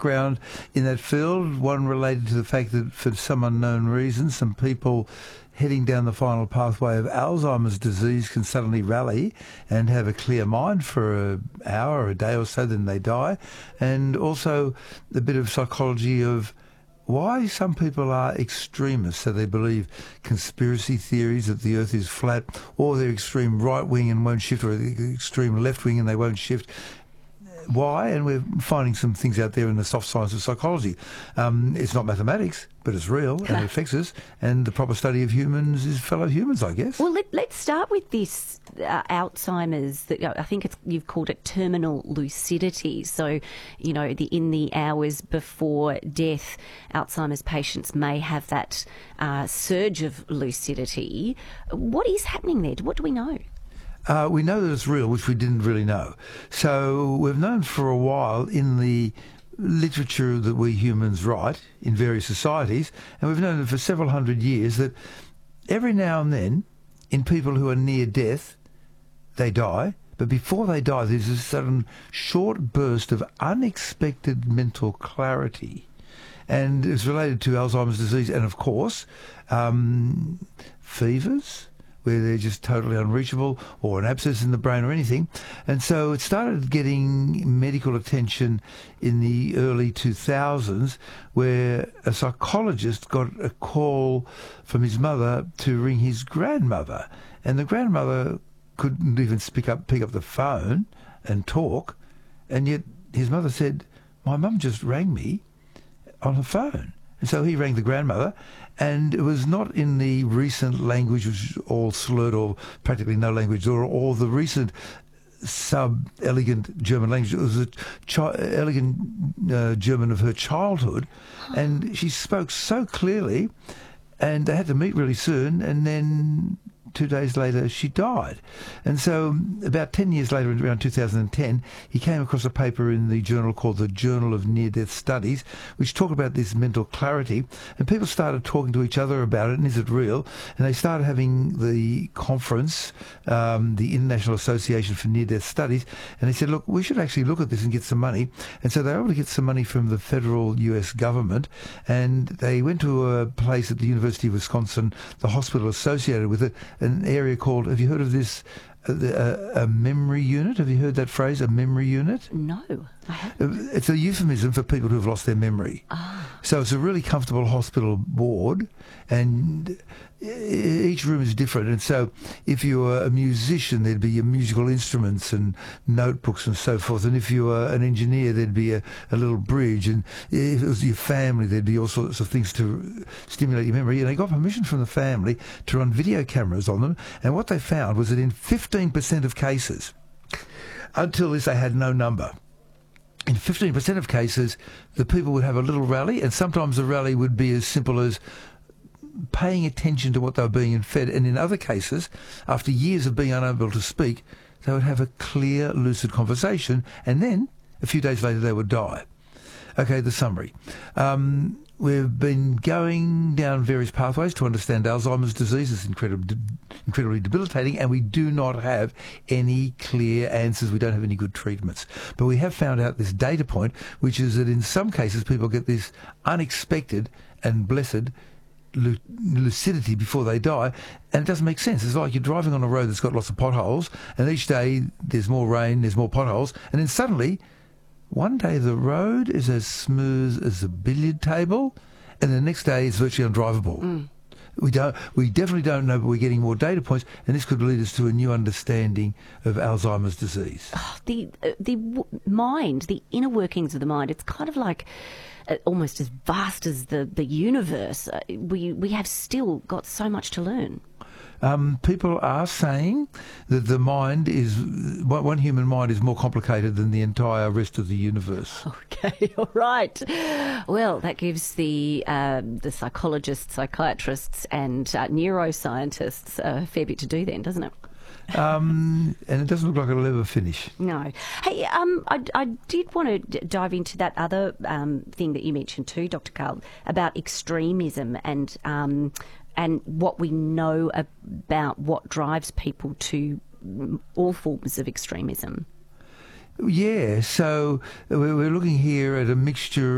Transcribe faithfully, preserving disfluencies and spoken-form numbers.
background in that field. One related to the fact that for some unknown reason, some people heading down the final pathway of Alzheimer's disease can suddenly rally and have a clear mind for an hour or a day or so, then they die. And also a bit of psychology of why some people are extremists, so they believe conspiracy theories that the earth is flat, or they're extreme right-wing and won't shift, or extreme left-wing and they won't shift. Why? And we're finding some things out there in the soft science of psychology. Um, it's not mathematics, but it's real and it affects us. And the proper study of humans is fellow humans, I guess. Well, let, let's start with this uh, Alzheimer's. That I think it's, you've called it terminal lucidity. So, you know, the, in the hours before death, Alzheimer's patients may have that uh, surge of lucidity. What is happening there? What do we know? Uh, we know that it's real, which we didn't really know. So we've known for a while in the literature that we humans write in various societies, and we've known for several hundred years that every now and then, in people who are near death, they die, but before they die, there's a sudden short burst of unexpected mental clarity. And it's related to Alzheimer's disease and, of course, um, fevers, where they're just totally unreachable, or an abscess in the brain or anything. And so it started getting medical attention in the early two thousands, where a psychologist got a call from his mother to ring his grandmother. And the grandmother couldn't even pick up, pick up the phone and talk. And yet his mother said, "My mum just rang me on the phone." And so he rang the grandmother, and it was not in the recent language, which is all slurred or practically no language, or all the recent sub-elegant German language. It was a chi- elegant uh, German of her childhood, and she spoke so clearly, and they had to meet really soon, and then two days later she died. And so about ten years later, around two thousand ten, he came across a paper in the journal called the Journal of Near-Death Studies, which talked about this mental clarity, and people started talking to each other about it, and is it real? And they started having the conference, um, the International Association for Near-Death Studies, and they said, look, we should actually look at this and get some money. And so they were able to get some money from the federal U S government, and they went to a place at the University of Wisconsin, the hospital associated with it, an area called, have you heard of this, a, a, a memory unit? Have you heard that phrase, a memory unit? No, I haven't. It's a euphemism for people who have lost their memory. Ah. So it's a really comfortable hospital ward, and each room is different. And so if you were a musician, there'd be your musical instruments and notebooks and so forth. And if you were an engineer, there'd be a, a little bridge. And if it was your family, there'd be all sorts of things to stimulate your memory. And they got permission from the family to run video cameras on them. And what they found was that in fifteen percent of cases, until this they had no number, in fifteen percent of cases, the people would have a little rally, and sometimes the rally would be as simple as paying attention to what they were being fed. And in other cases, after years of being unable to speak, they would have a clear, lucid conversation, and then a few days later they would die. Okay, the summary. Um, we've been going down various pathways to understand Alzheimer's disease. It's incredibly, incredibly debilitating, and we do not have any clear answers. We don't have any good treatments. But we have found out this data point, which is that in some cases people get this unexpected and blessed lucidity before they die, and it doesn't make sense. It's like you're driving on a road that's got lots of potholes, and each day there's more rain, there's more potholes, and then suddenly one day the road is as smooth as a billiard table, and the next day it's virtually undrivable. Mm. We don't. We definitely don't know, but we're getting more data points, and this could lead us to a new understanding of Alzheimer's disease. Oh, the uh, the w- mind, the inner workings of the mind. It's kind of like uh, almost as vast as the the universe. Uh, we we have still got so much to learn. Um, people are saying that the mind is, one human mind is more complicated than the entire rest of the universe. Okay, all right. Well, that gives the uh, the psychologists, psychiatrists and uh, neuroscientists a fair bit to do then, doesn't it? Um, and it doesn't look like it'll ever finish. No. Hey, um, I, I did want to d- dive into that other um, thing that you mentioned too, Doctor Karl, about extremism and um, and what we know about what drives people to all forms of extremism. Yeah, so we're looking here at a mixture